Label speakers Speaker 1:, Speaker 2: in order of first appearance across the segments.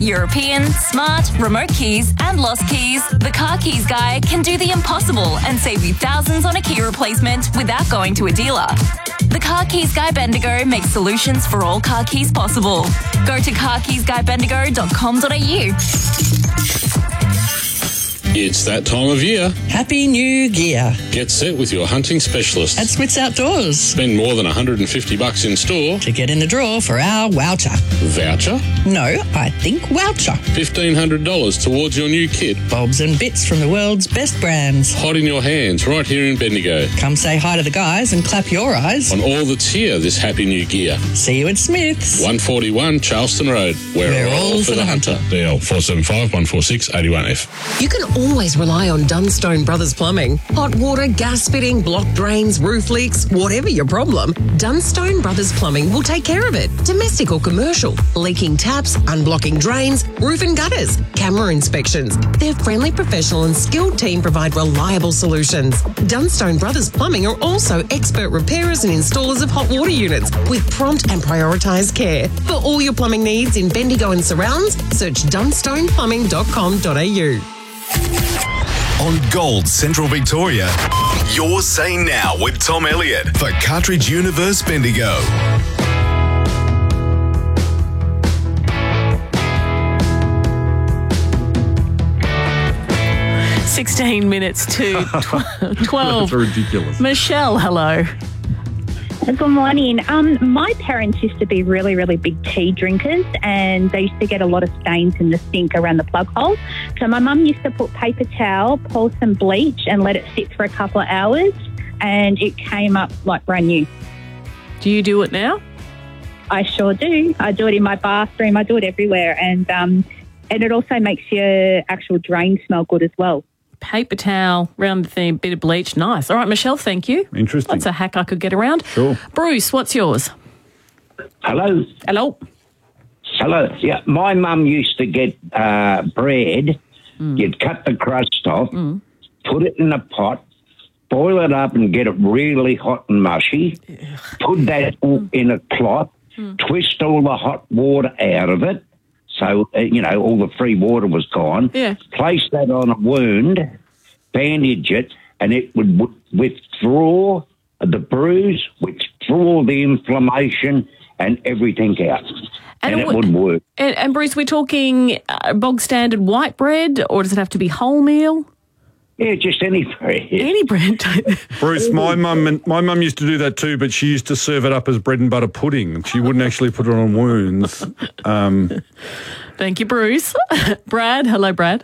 Speaker 1: European, smart, remote keys and lost keys, the Car Keys Guy can do the impossible and save you thousands on a key replacement without going to a dealer. The Car Keys Guy Bendigo makes solutions for all car keys possible. Go to carkeysguybendigo.com.au.
Speaker 2: It's that time of year.
Speaker 3: Happy New Gear
Speaker 2: Get set with your hunting specialist.
Speaker 3: at Smith's Outdoors
Speaker 2: Spend more than $150 in store.
Speaker 3: to get in the draw for our voucher.
Speaker 2: Voucher?
Speaker 3: No, I think voucher.
Speaker 2: $1,500 towards your new kit.
Speaker 3: Bobs and bits from the world's best brands.
Speaker 2: Hot in your hands right here in Bendigo.
Speaker 3: Come say hi to the guys and clap your eyes.
Speaker 2: On all that's here this Happy New Gear.
Speaker 3: See you at Smith's.
Speaker 2: 141 Charleston Road.
Speaker 3: We're all for the hunter.
Speaker 2: DL 475 146 81F.
Speaker 4: You can always rely on Dunstone Brothers Plumbing. Hot water, gas fitting, blocked drains, roof leaks, whatever your problem, Dunstone Brothers Plumbing will take care of it. Domestic or commercial, leaking taps, unblocking drains, roof and gutters, camera inspections. Their friendly, professional and skilled team provide reliable solutions. Dunstone Brothers Plumbing are also expert repairers and installers of hot water units with prompt and prioritised care. For all your plumbing needs in Bendigo and surrounds, search dunstoneplumbing.com.au.
Speaker 5: On Gold Central Victoria, you're Say Now with Tom Elliott for Cartridge Universe Bendigo.
Speaker 6: 16 minutes to 12.
Speaker 7: That's ridiculous.
Speaker 6: Michelle, hello.
Speaker 8: Good morning. My parents used to be really, really big tea drinkers, and they used to get a lot of stains in the sink around the plug holes. So my mum used to put paper towel, pour some bleach and let it sit for a couple of hours, and it came up like brand new.
Speaker 6: Do you do it now?
Speaker 8: I sure do. I do it in my bathroom. I do it everywhere, and it also makes your actual drain smell good as well.
Speaker 6: Paper towel, round the thing, bit of bleach. Nice. All right, Michelle, thank you.
Speaker 7: Interesting.
Speaker 6: That's a hack I could get around.
Speaker 7: Sure.
Speaker 6: Bruce, what's yours?
Speaker 9: Hello.
Speaker 6: Hello.
Speaker 9: Hello. Yeah, my mum used to get bread. You'd cut the crust off, put it in a pot, boil it up and get it really hot and mushy. Put that in a cloth, twist all the hot water out of it. So, all the free water was gone.
Speaker 6: Yeah.
Speaker 9: Place that on a wound, bandage it, and it would withdraw the bruise, withdraw the inflammation and everything out. And it would work.
Speaker 6: And Bruce, we're talking bog standard white bread, or does it have to be wholemeal?
Speaker 9: Yeah, just any bread.
Speaker 6: Any bread.
Speaker 7: Bruce, my mum used to do that too, but she used to serve it up as bread and butter pudding. She wouldn't actually put it on wounds.
Speaker 6: Thank you, Bruce. Brad, hello, Brad.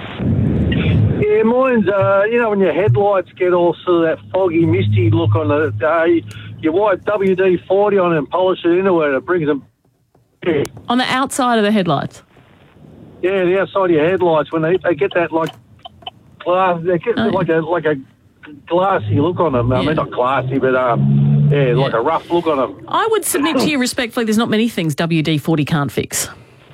Speaker 10: Yeah, mine's, when your headlights get all sort of that foggy, misty look on it, you wipe WD-40 on it and polish it into it, it brings them... Yeah.
Speaker 6: On the outside of the headlights?
Speaker 10: Yeah, the outside of your headlights, when they get that, like, glass, they get like a glassy look on them. I mean, not glassy, but, like a rough look on them.
Speaker 6: I would submit to you respectfully, there's not many things WD-40 can't fix.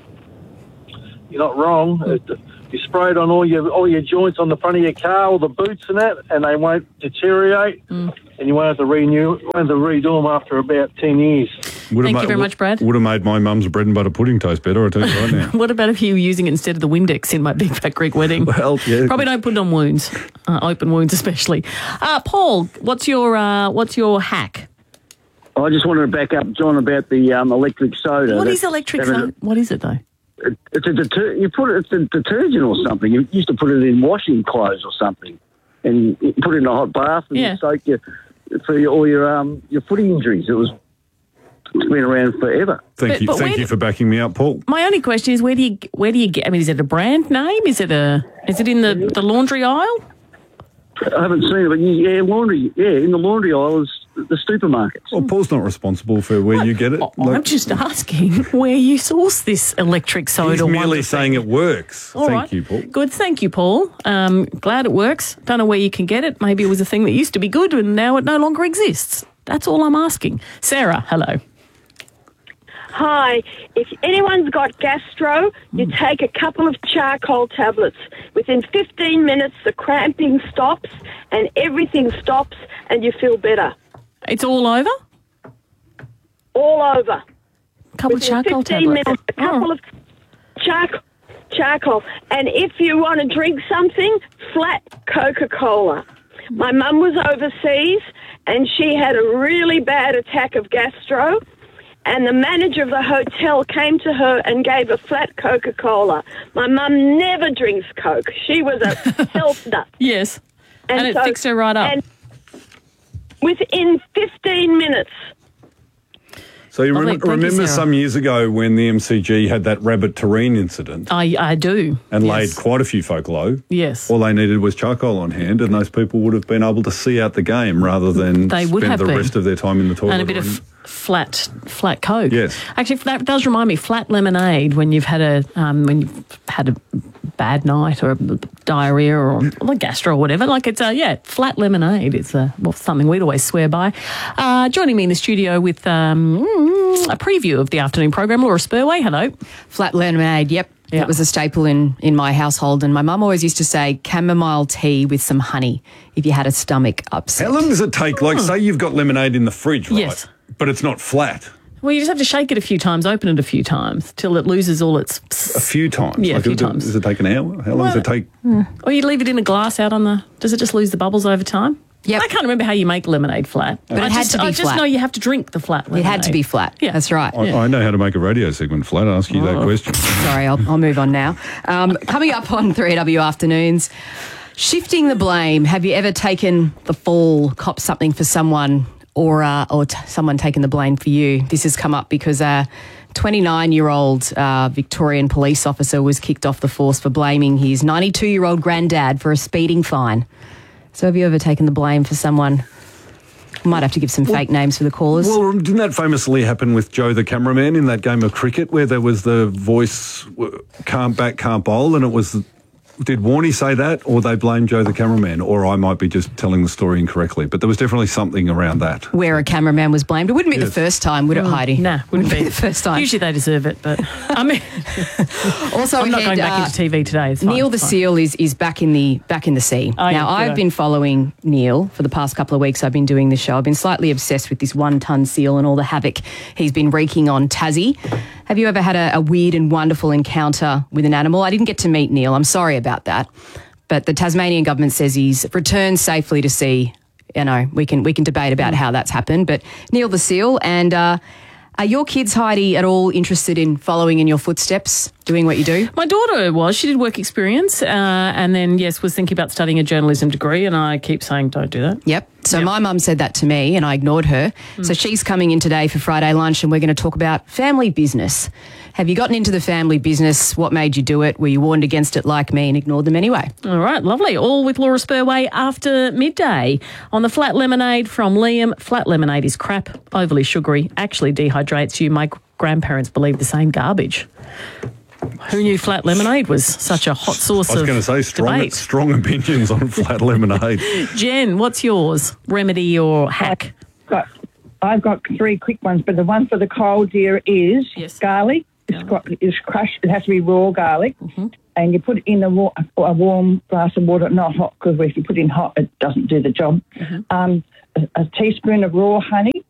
Speaker 10: You're not wrong. You spray it on all your joints on the front of your car, all the boots and that, and they won't deteriorate. And you won't have to redo them after about 10 years.
Speaker 6: Thank you very much, Brad.
Speaker 7: Would have made my mum's bread and butter pudding taste better, I tell you right now.
Speaker 6: What about if you were using it instead of the Windex in my Big Fat Greek wedding?
Speaker 7: Well, yeah.
Speaker 6: Probably don't put it on wounds, open wounds especially. Paul, what's your hack?
Speaker 11: I just wanted to back up John about the electric soda.
Speaker 6: What is electric soda? What is it though?
Speaker 11: It's a it's a detergent or something. You used to put it in washing clothes or something, and you put it in a hot bath and soak all your foot injuries. It's been around forever.
Speaker 7: Thank you for backing me up, Paul.
Speaker 6: My only question is where do you get? I mean, is it a brand name? Is it in the laundry aisle?
Speaker 11: I haven't seen it, but laundry. Yeah, in the laundry aisle is the supermarkets.
Speaker 7: Well, Paul's not responsible for where you get it.
Speaker 6: I'm just asking where you source this electric soda.
Speaker 7: He's merely saying it works. Thank you, Paul.
Speaker 6: Good, thank you, Paul. Glad it works. Don't know where you can get it. Maybe it was a thing that used to be good and now it no longer exists. That's all I'm asking. Sarah, hello.
Speaker 12: Hi. If anyone's got gastro, you take a couple of charcoal tablets. Within 15 minutes, the cramping stops and everything stops and you feel better.
Speaker 6: It's all over?
Speaker 12: All over.
Speaker 6: A couple of charcoal tablets.
Speaker 12: Minutes, a couple of Charcoal. And if you want to drink something, flat Coca-Cola. My mum was overseas and she had a really bad attack of gastro, and the manager of the hotel came to her and gave a flat Coca-Cola. My mum never drinks Coke. She was a health nut.
Speaker 6: Yes. And it fixed her right up.
Speaker 12: And within 15 minutes.
Speaker 7: So you
Speaker 6: Thank you,
Speaker 7: remember
Speaker 6: Sarah.
Speaker 7: some years ago when the MCG had that rabbit terrine incident
Speaker 6: I do.
Speaker 7: and
Speaker 6: Yes.
Speaker 7: laid quite a few folk low?
Speaker 6: Yes.
Speaker 7: All they needed was charcoal on hand, and those people would have been able to see out the game rather than
Speaker 6: They would
Speaker 7: spend
Speaker 6: have
Speaker 7: the
Speaker 6: been.
Speaker 7: rest of their time in the toilet.
Speaker 6: And a bit of flat Coke.
Speaker 7: Yes.
Speaker 6: Actually, that does remind me, flat lemonade when you've had a bad night or diarrhea or a gastro or whatever. Like it's flat lemonade. It's something we'd always swear by. Joining me in the studio with a preview of the afternoon program, Laura Spurway. Hello.
Speaker 13: Flat lemonade, yep.
Speaker 6: Yeah.
Speaker 13: It was a staple in my household, and my mum always used to say chamomile tea with some honey if you had a stomach upset.
Speaker 7: How long does it take? Like, say you've got lemonade in the fridge, right?
Speaker 6: Yes.
Speaker 7: But it's not flat.
Speaker 6: Well, you just have to shake it a few times, open it a few times till it loses all its...
Speaker 7: A few times?
Speaker 6: Yeah, a few times.
Speaker 7: Does it take an hour? How long does it take?
Speaker 6: Or you leave it in a glass out on the... Does it just lose the bubbles over time?
Speaker 13: Yep.
Speaker 6: I can't remember how you make lemonade flat.
Speaker 13: But it had to be
Speaker 6: I just
Speaker 13: flat.
Speaker 6: know you have to drink the flat lemonade.
Speaker 13: It had to be flat.
Speaker 6: Yeah.
Speaker 13: That's right.
Speaker 7: I know how to make a radio segment flat. I'll ask you that question.
Speaker 13: Sorry, I'll move on now. Coming up on 3AW Afternoons, shifting the blame. Have you ever taken the fall, copped something for someone, or someone taken the blame for you? This has come up because a 29-year-old Victorian police officer was kicked off the force for blaming his 92-year-old granddad for a speeding fine. So have you ever taken the blame for someone? Might have to give some fake names for the callers.
Speaker 7: Well, didn't that famously happen with Joe the cameraman in that game of cricket where there was the voice, can't bat, can't bowl, and it was... Did Warnie say that, or they blamed Joe the cameraman? Or I might be just telling the story incorrectly, but there was definitely something around that.
Speaker 13: Where a cameraman was blamed. It wouldn't be the first time, would it, Heidi?
Speaker 6: Nah, wouldn't be
Speaker 13: the first time.
Speaker 6: Usually they deserve it, but I mean,
Speaker 13: Also,
Speaker 6: I'm not
Speaker 13: ahead,
Speaker 6: going back into TV today. It's fine,
Speaker 13: Neil the
Speaker 6: it's fine.
Speaker 13: seal is back in the sea.
Speaker 6: Oh, yeah,
Speaker 13: now, I've
Speaker 6: good.
Speaker 13: been following Neil for the past couple of weeks. I've been doing the show. I've been slightly obsessed with this 1-ton seal and all the havoc he's been wreaking on Tassie. Have you ever had a weird and wonderful encounter with an animal? I didn't get to meet Neil. I'm sorry about that. But the Tasmanian government says he's returned safely to sea. You know, we can debate about how that's happened. But Neil the seal, and are your kids, Heidi, at all interested in following in your footsteps, doing what you do?
Speaker 6: My daughter was. She did work experience and then, yes, was thinking about studying a journalism degree, and I keep saying don't do that.
Speaker 13: Yep. So my mum said that to me and I ignored her. So she's coming in today for Friday lunch and we're going to talk about family business. Have you gotten into the family business? What made you do it? Were you warned against it like me and ignored them anyway?
Speaker 6: All right, lovely. All with Laura Spurway after midday. On the flat lemonade from Liam, flat lemonade is crap, overly sugary, actually dehydrates you. My grandparents believed the same garbage. Who knew flat lemonade was such a hot source of
Speaker 7: I was going to say
Speaker 6: debate?
Speaker 7: strong opinions on flat lemonade.
Speaker 6: Jen, what's yours? Remedy or hack?
Speaker 14: I've got three quick ones, but the one for the cold, dear, is garlic. It's crushed. It has to be raw garlic. And you put it in a warm glass of water, not hot, because if you put it in hot, it doesn't do the job. A teaspoon of raw honey.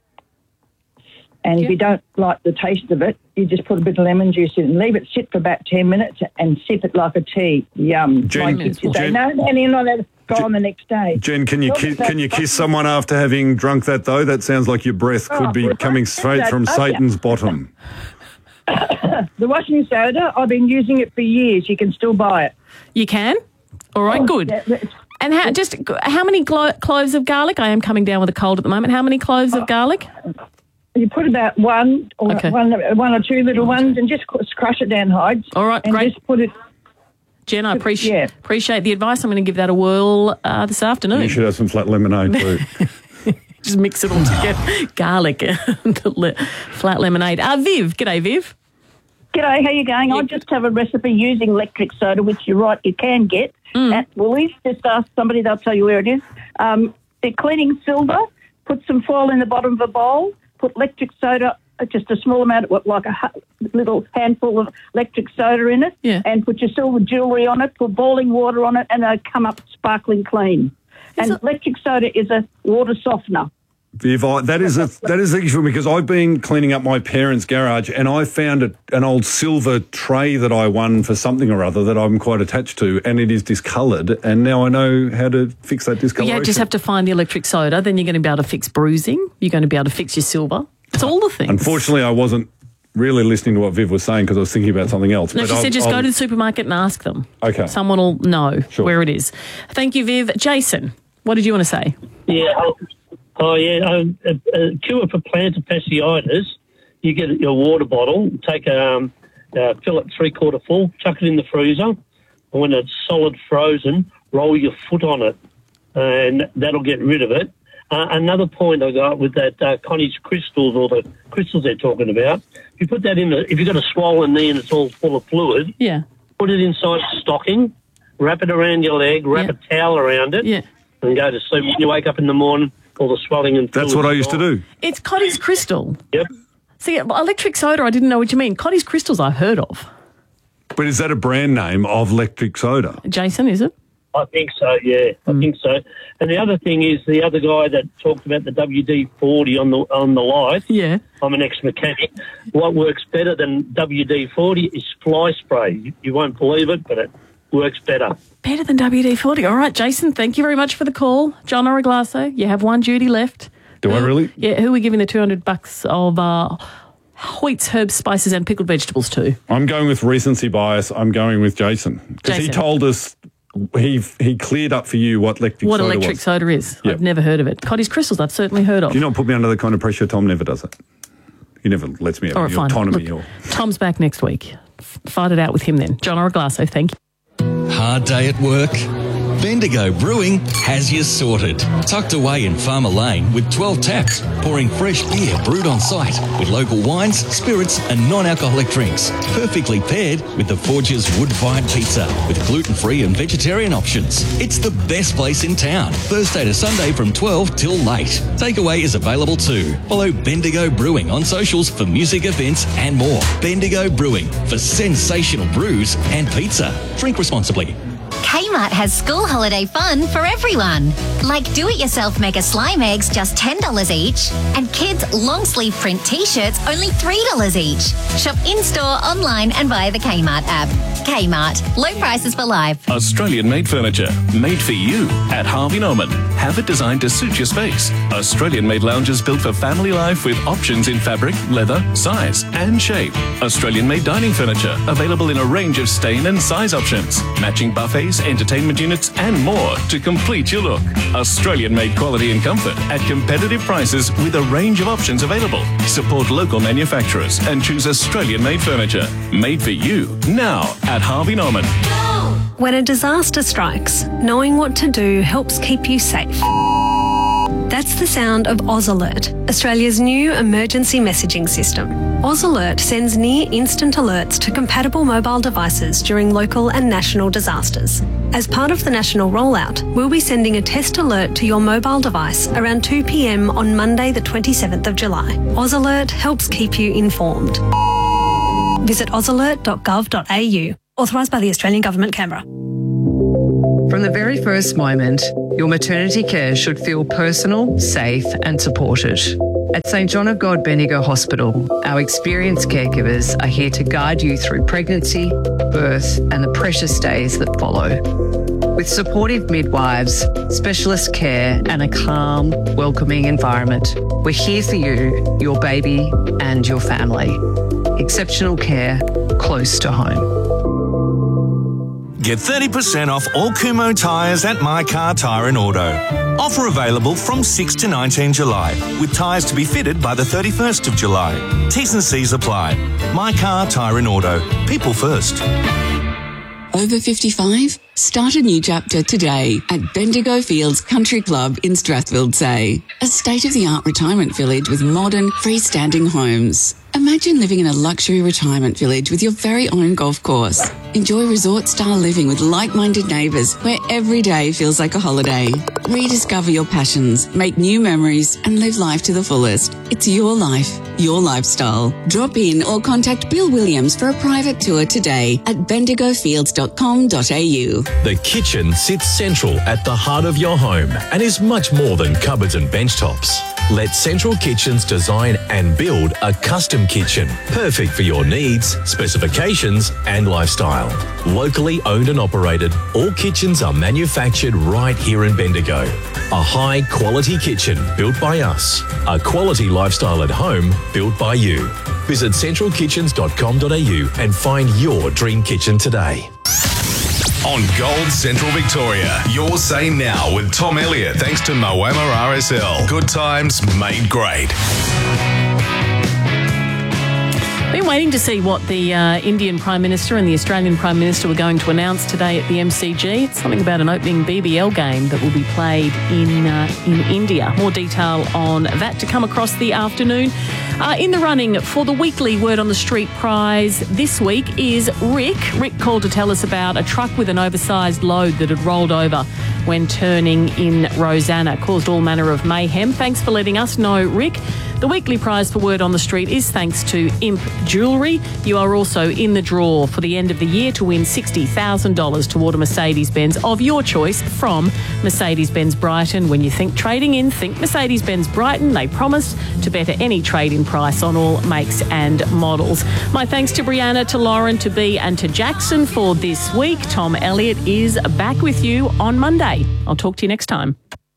Speaker 14: And if you don't like the taste of it, you just put a bit of lemon juice in and leave it sit for about 10 minutes and sip it like a tea. Yum.
Speaker 7: Jen,
Speaker 14: My kids would say,
Speaker 7: Jen-
Speaker 14: no, and you're not allowed to go on the next day.
Speaker 7: Jen, can you kiss someone after having drunk that, though? That sounds like your breath could be coming straight from Satan's bottom.
Speaker 14: The washing soda, I've been using it for years. You can still buy it.
Speaker 6: You can? All right, good. And how many cloves of garlic? I am coming down with a cold at the moment. How many cloves of garlic?
Speaker 14: You put about one or one or two little ones and just crush it down, Hyde.
Speaker 6: All right,
Speaker 14: and
Speaker 6: great.
Speaker 14: Just put it.
Speaker 6: Jen, I appreciate the advice. I'm going to give that a whirl this afternoon.
Speaker 7: You should have some flat lemonade too.
Speaker 6: Just mix it all together. Garlic and flat lemonade. Viv. G'day, Viv.
Speaker 15: G'day, how you going? I just have a recipe using electric soda, which you're right, you can get at Woolies. Just ask somebody, they'll tell you where it is. They're cleaning silver, put some foil in the bottom of a bowl, put electric soda, just a small amount, like a little handful of electric soda in it, and put your silver jewellery on it, put boiling water on it, and they'll come up sparkling clean. And electric soda is a water softener.
Speaker 7: Viv, that is the issue because I've been cleaning up my parents' garage and I found an old silver tray that I won for something or other that I'm quite attached to, and it is discoloured, and now I know how to fix that discoloration.
Speaker 6: You just have to find the electric soda, then you're going to be able to fix bruising, you're going to be able to fix your silver. It's all the things.
Speaker 7: Unfortunately, I wasn't really listening to what Viv was saying because I was thinking about something else.
Speaker 6: No, she said just go to the supermarket and ask them.
Speaker 7: Okay.
Speaker 6: Someone will know where it is. Thank you, Viv. Jason, what did you want to say?
Speaker 16: Yeah. A cure for plantar fasciitis. You get your water bottle, take fill it 3/4 full, chuck it in the freezer, and when it's solid frozen, roll your foot on it, and that'll get rid of it. Another point I got with that Connie's crystals, or the crystals they're talking about, if you put that in, if you've got a swollen knee and it's all full of fluid, put it inside a stocking, wrap it around your leg, wrap a towel around it, and go to sleep. When you wake up in the morning, all the swelling and
Speaker 7: that's what I used to do.
Speaker 6: It's Connie's Crystal.
Speaker 16: Yep.
Speaker 6: See, electric soda, I didn't know what you mean. Connie's Crystals I've heard of.
Speaker 7: But is that a brand name of electric soda?
Speaker 6: Jason, is it?
Speaker 16: I think so, yeah. I think so. And the other thing is the other guy that talked about the WD-40 on the light.
Speaker 6: Yeah.
Speaker 16: I'm an ex-mechanic. What works better than WD-40 is fly spray. You won't believe it, but it works better.
Speaker 6: Better than WD-40. All right, Jason, thank you very much for the call. John Origlasso, you have one duty left.
Speaker 7: Do I really?
Speaker 6: Yeah, who are we giving the $200 of Hoyt's herbs, spices and pickled vegetables to?
Speaker 7: I'm going with recency bias. I'm going with Jason. Because he told us, he cleared up for you what electric
Speaker 6: soda is.
Speaker 7: Yep.
Speaker 6: I've never heard of it. Connie's Crystals, I've certainly heard of.
Speaker 7: Do you not put me under the kind of pressure? Tom never does it. He never lets me have the autonomy.
Speaker 6: Look, Tom's back next week. Fight it out with him then. John Origlasso, thank you.
Speaker 17: Hard day at work? Bendigo Brewing has you sorted. Tucked away in Farmer Lane with 12 taps, pouring fresh beer brewed on site with local wines, spirits and non-alcoholic drinks. Perfectly paired with the Forge's wood-fired pizza with gluten-free and vegetarian options. It's the best place in town. Thursday to Sunday from 12 till late. Takeaway is available too. Follow Bendigo Brewing on socials for music events and more. Bendigo Brewing for sensational brews and pizza. Drink responsibly.
Speaker 18: Kmart has school holiday fun for everyone. Like do-it-yourself mega slime eggs, just $10 each. And kids' long-sleeve print T-shirts, only $3 each. Shop in-store, online and via the Kmart app. Kmart. Low prices for life.
Speaker 19: Australian-made furniture. Made for you at Harvey Norman. Have it designed to suit your space. Australian-made lounges built for family life with options in fabric, leather, size and shape. Australian-made dining furniture. Available in a range of stain and size options. Matching buffets, entertainment units and more to complete your look. Australian-made quality and comfort at competitive prices with a range of options available. Support local manufacturers and choose Australian-made furniture. Made for you now at Harvey Norman.
Speaker 20: When a disaster strikes, knowing what to do helps keep you safe. That's the sound of Oz Alert, Australia's new emergency messaging system. Oz Alert sends near-instant alerts to compatible mobile devices during local and national disasters. As part of the national rollout, we'll be sending a test alert to your mobile device around 2 p.m. on Monday the 27th of July. Oz Alert helps keep you informed. Visit ozalert.gov.au. Authorised by the Australian Government, Canberra.
Speaker 21: From the very first moment, your maternity care should feel personal, safe and supported. At St John of God Bendigo Hospital, our experienced caregivers are here to guide you through pregnancy, birth and the precious days that follow. With supportive midwives, specialist care and a calm, welcoming environment, we're here for you, your baby and your family. Exceptional care close to home.
Speaker 22: Get 30% off all Kumho tyres at My Car Tyre and Auto. Offer available from 6 to 19 July, with tyres to be fitted by the 31st of July. T's and C's apply. My Car Tyre and Auto. People first.
Speaker 23: Over 55? Start a new chapter today at Bendigo Fields Country Club in Strathfield Say. A state-of-the-art retirement village with modern, freestanding homes. Imagine living in a luxury retirement village with your very own golf course. Enjoy resort-style living with like-minded neighbours where every day feels like a holiday. Rediscover your passions, make new memories and live life to the fullest. It's your life, your lifestyle. Drop in or contact Bill Williams for a private tour today at bendigofields.com.au.
Speaker 24: The kitchen sits central at the heart of your home and is much more than cupboards and bench tops.
Speaker 1: Let Central Kitchens design and build a custom kitchen, perfect for your needs, specifications and lifestyle. Locally owned and operated, all kitchens are manufactured right here in Bendigo. A high-quality kitchen built by us. A quality lifestyle at home built by you. Visit centralkitchens.com.au and find your dream kitchen today.
Speaker 5: On Gold Central Victoria, your say now with Tom Elliott, thanks to Moama RSL. Good times made great.
Speaker 6: Been waiting to see what the Indian Prime Minister and the Australian Prime Minister were going to announce today at the MCG. It's something about an opening BBL game that will be played in India. More detail on that to come across the afternoon. In the running for the weekly Word on the Street prize this week is Rick. Rick called to tell us about a truck with an oversized load that had rolled over when turning in Rosanna. Caused all manner of mayhem. Thanks for letting us know, Rick. The weekly prize for Word on the Street is thanks to Imp Jewellery. You are also in the draw for the end of the year to win $60,000 toward a Mercedes-Benz of your choice from Mercedes-Benz Brighton. When you think trading in, think Mercedes-Benz Brighton. They promise to better any trade-in price on all makes and models. My thanks to Brianna, to Lauren, to B and to Jackson for this week. Tom Elliott is back with you on Monday. I'll talk to you next time.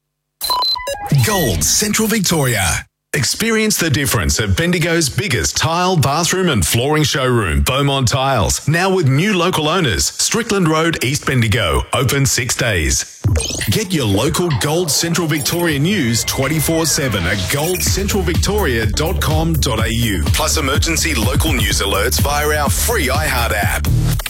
Speaker 5: Gold Central Victoria. Experience the difference at Bendigo's biggest tile, bathroom and flooring showroom, Beaumont Tiles. Now with new local owners, Strickland Road, East Bendigo, open 6 days. Get your local Gold Central Victoria news 24/7 at goldcentralvictoria.com.au. Plus emergency local news alerts via our free iHeart app.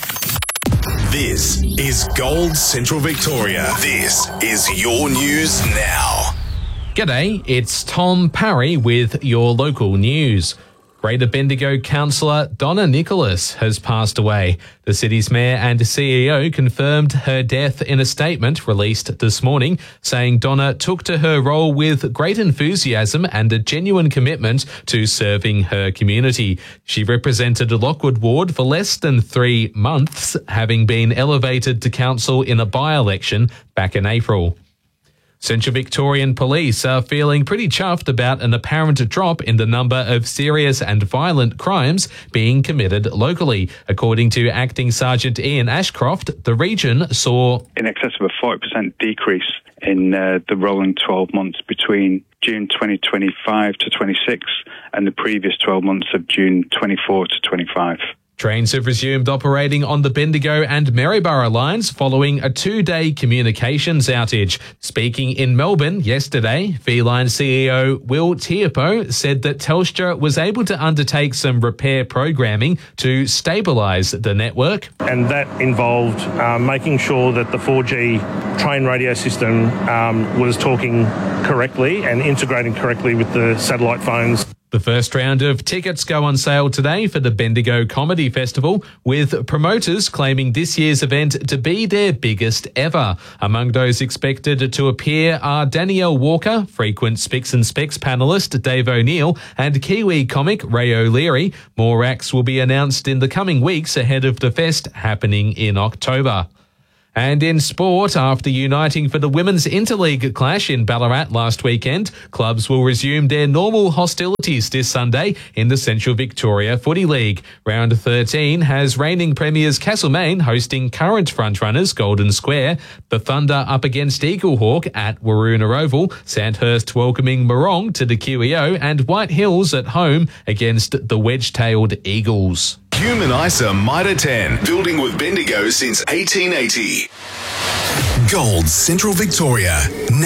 Speaker 5: This is Gold Central Victoria. This is your news now.
Speaker 2: G'day, it's Tom Parry with your local news. Greater Bendigo councillor Donna Nicholas has passed away. The city's mayor and CEO confirmed her death in a statement released this morning, saying Donna took to her role with great enthusiasm and a genuine commitment to serving her community. She represented Lockwood Ward for less than 3 months, having been elevated to council in a by-election back in April. Central Victorian Police are feeling pretty chuffed about an apparent drop in the number of serious and violent crimes being committed locally. According to Acting Sergeant Ian Ashcroft, the region saw
Speaker 3: in excess of a 40% decrease in the rolling 12 months between June 2025 to 26 and the previous 12 months of June 24 to 25.
Speaker 2: Trains have resumed operating on the Bendigo and Maryborough lines following a 2-day communications outage. Speaking in Melbourne yesterday, Feline CEO Will Tiapo said that Telstra was able to undertake some repair programming to stabilise the network.
Speaker 24: And that involved making sure that the 4G train radio system was talking correctly and integrating correctly with the satellite phones.
Speaker 2: The first round of tickets go on sale today for the Bendigo Comedy Festival, with promoters claiming this year's event to be their biggest ever. Among those expected to appear are Danielle Walker, frequent Spicks and Specs panellist Dave O'Neill, and Kiwi comic Ray O'Leary. More acts will be announced in the coming weeks ahead of the fest happening in October. And in sport, after uniting for the Women's Interleague clash in Ballarat last weekend, clubs will resume their normal hostilities this Sunday in the Central Victoria Footy League. Round 13 has reigning premiers Castlemaine hosting current frontrunners Golden Square, the Thunder up against Eaglehawk at Waroona Oval, Sandhurst welcoming Morong to the QEO, and White Hills at home against the wedge-tailed Eagles.
Speaker 5: Human ISA Mitre 10, building with Bendigo since 1880. Gold Central Victoria.